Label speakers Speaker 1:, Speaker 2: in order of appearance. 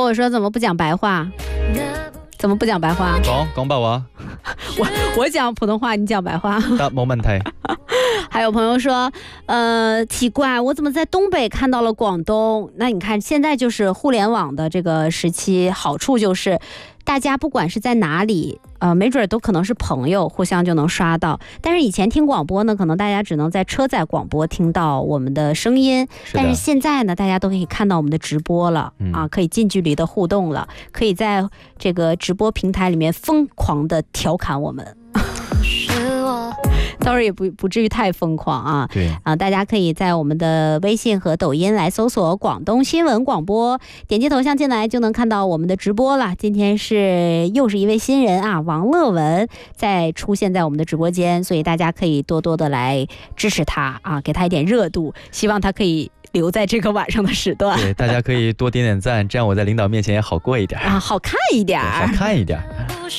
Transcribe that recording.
Speaker 1: 我说怎么不讲白话？怎么不讲白话？
Speaker 2: 讲白話。
Speaker 1: 我讲普通话，你讲白话。
Speaker 2: 得，冇問題。
Speaker 1: 还有朋友说，奇怪，我怎么在东北看到了广东？那你看，现在就是互联网的这个时期，好处就是大家不管是在哪里，没准都可能是朋友，互相就能刷到。但是以前听广播呢，可能大家只能在车载广播听到我们的声音，但是现在呢，大家都可以看到我们的直播了，可以近距离的互动了，可以在这个直播平台里面疯狂的调侃我们。当然也不至于太疯狂啊。
Speaker 2: 对
Speaker 1: 啊，大家可以在我们的微信和抖音来搜索广东新闻广播，点击头像进来就能看到我们的直播了。今天又是一位新人啊，王乐文在出现在我们的直播间，所以大家可以多多的来支持他啊，给他一点热度，希望他可以留在这个晚上的时段。
Speaker 2: 对，大家可以多点点赞，这样我在领导面前也好过一点
Speaker 1: 啊，好看一点，
Speaker 2: 好看一点。